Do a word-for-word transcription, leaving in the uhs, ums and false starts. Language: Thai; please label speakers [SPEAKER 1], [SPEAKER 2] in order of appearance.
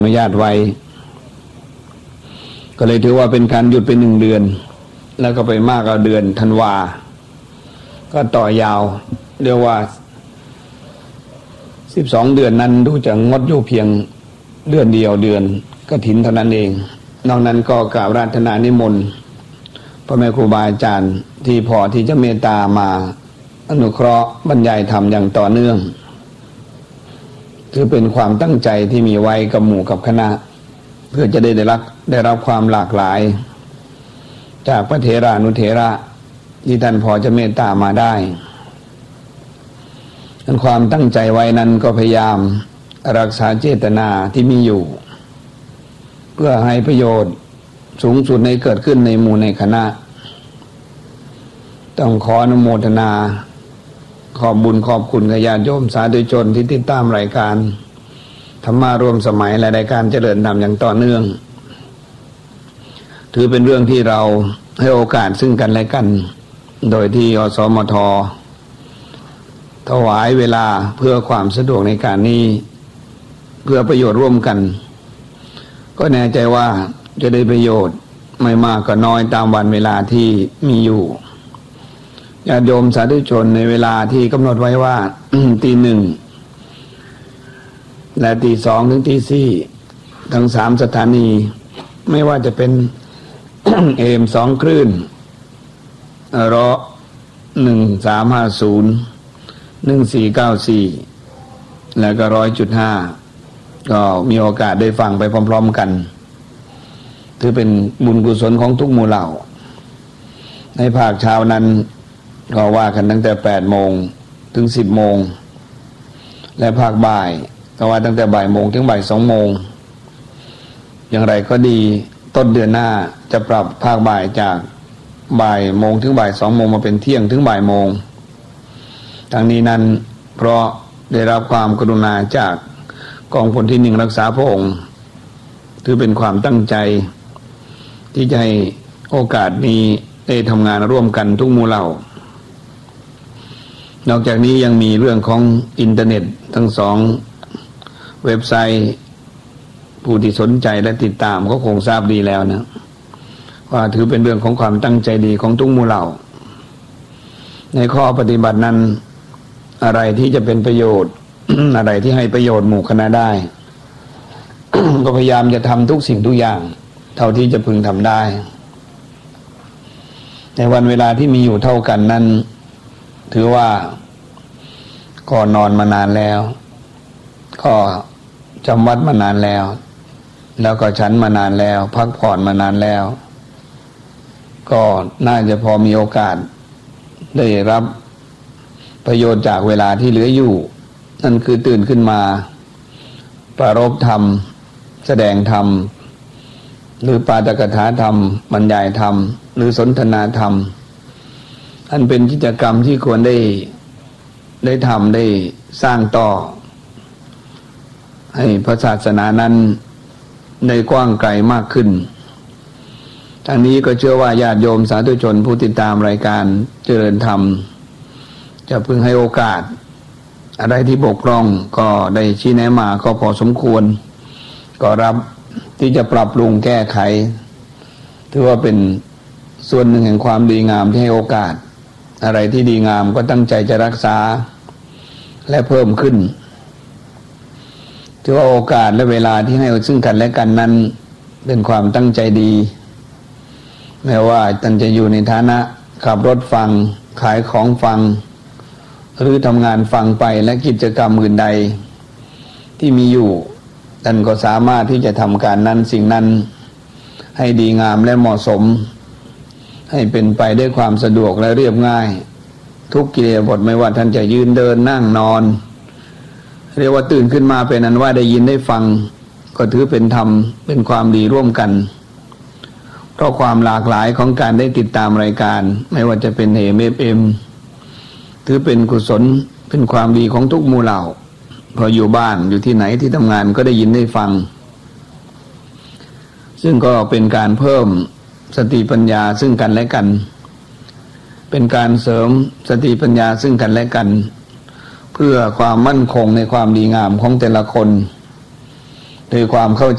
[SPEAKER 1] อนุญาตไว้ก็เลยถือว่าเป็นการหยุดไปหนึ่งเดือนแล้วก็ไปมากเอาเดือนธันวาก็ต่อยาวเรียกว่าสิบสองเดือนนั้นดูจะงดอยู่เพียงเดือนเดียวเดือนกฐินเท่านั้นเองนอกนั้นก็กราบราตนานิมนต์พ่อแม่ครูบาอาจารย์ที่พอที่จะเมตตามาอนุเคราะห์บรรยายธรรมอย่างต่อเนื่องคือเป็นความตั้งใจที่มีไว้กับหมู่กับคณะเพื่อจะได้ได้รับได้รับความหลากหลายจากพระเถรานุเถระที่ท่านพอจะเมตตามาได้อันความตั้งใจไว้นั้นก็พยายามรักษาเจตนาที่มีอยู่เพื่อให้ประโยชน์สูงสุดในเกิดขึ้นในหมู่ในคณะต้องขออนุโมทนาขอบบุญขอบคุณญาติโยมสาธุชนที่ติดตามรายการธรรมะร่วมสมัยและรายการเจริญธรรมอย่างต่อเนื่องถือเป็นเรื่องที่เราให้โอกาสซึ่งกันและกันโดยที่อสมทถวายเวลาเพื่อความสะดวกในการนี้เพื่อประโยชน์ร่วมกันก็แน่ใจว่าจะได้ประโยชน์ไม่มากก็น้อยตามวันเวลาที่มีอยู่ญาติโยมสาธุชนในเวลาที่กำหนดไว้ว่า ตีหนึ่งและตีสองถึงตีสี่ทั้งสามสถานีไม่ว่าจะเป็น เอมสองคลื่นรอหนึ่งสามห้าศูนย์หนึ่งสี่เก้าสี่แล้วก็ร้อยจุดห้าก็มีโอกาสได้ฟังไปพร้อมๆกันถือเป็นบุญกุศลของทุกหมู่เหล่าในภาคเช้านั้นก็ว่ากันตั้งแต่แปดโมงถึงสิบโมงและภาคบ่ายก็ว่าตั้งแต่บ่ายโมงถึงบ่ายสองโมงอย่างไรก็ดีต้นเดือนหน้าจะปรับภาคบ่ายจากบ่ายโมงถึงบ่ายสองโมงมาเป็นเที่ยงถึงบ่ายโมงทั้งนี้นั้นเพราะได้รับความกรุณาจากกองพลที่หนึ่งรักษาพระองค์ถือเป็นความตั้งใจที่จะให้โอกาสนี้ได้ทำงานร่วมกันทุกหมู่เหล่านอกจากนี้ยังมีเรื่องของอินเทอร์เน็ตทั้งสองเว็บไซต์ผู้ที่สนใจและติดตามก็คงทราบดีแล้วนะว่าถือเป็นเรื่องของความตั้งใจดีของทุกหมู่เหล่าในข้อปฏิบัตินั้นอะไรที่จะเป็นประโยชน์ อะไรที่ให้ประโยชน์หมู่คณะได้ ก็พยายามจะทำทุกสิ่งทุกอย่างเท่าที่จะพึงทำได้ในวันเวลาที่มีอยู่เท่ากันนั้นถือว่าก็นอนมานานแล้วก็จำวัดมานานแล้วแล้วก็ฉันมานานแล้วพักผ่อนมานานแล้วก็น่าจะพอมีโอกาสได้รับประโยชน์จากเวลาที่เหลืออยู่นั่นคือตื่นขึ้นมาปรารภธรรมแสดงธรรมหรือปาฐกถาธรรมบรรยายธรรมหรือสนทนาธรรมอันเป็นกิจกรรมที่ควรได้ได้ทำได้สร้างต่อให้พระศาสนานั้นได้กว้างไกลมากขึ้นทั้งนี้ก็เชื่อว่าญาติโยมสาธุชนผู้ติดตามรายการเจริญธรรมจะพึงให้โอกาสอะไรที่บกพร่องก็ได้ชี้แนะมาก็พอสมควรก็รับที่จะปรับปรุงแก้ไขถือว่าเป็นส่วนหนึ่งแห่งความดีงามที่ให้โอกาสอะไรที่ดีงามก็ตั้งใจจะรักษาและเพิ่มขึ้นถือว่าโอกาสและเวลาที่ให้ซึ่งกันและกันนั้นเป็นความตั้งใจดีแม้ว่าท่านจะอยู่ในฐานะขับรถฟังขายของฟังหรือทำงานฟังไปและกิจกรรมอื่นใดที่มีอยู่ท่านก็สามารถที่จะทำการนั้นสิ่งนั้นให้ดีงามและเหมาะสมให้เป็นไปด้วยความสะดวกและเรียบง่ายทุกกิริยาบทไม่ว่าท่านจะยืนเดินนั่งนอนเรียกว่าตื่นขึ้นมาเป็นอันว่าได้ยินได้ฟังก็ถือเป็นธรรมเป็นความดีร่วมกันเพราะความหลากหลายของการได้ติดตามรายการไม่ว่าจะเป็นเอ เอฟ เอ็ม ถือเป็นกุศลเป็นความดีของทุกหมู่เหล่าพออยู่บ้านอยู่ที่ไหนที่ทำงานก็ได้ยินได้ฟังซึ่งก็เป็นการเพิ่มสติปัญญาซึ่งกันและกันเป็นการเสริมสติปัญญาซึ่งกันและกัน เพื่อความมั่นคงในความดีงามของแต่ละคนโดยความเข้าใจ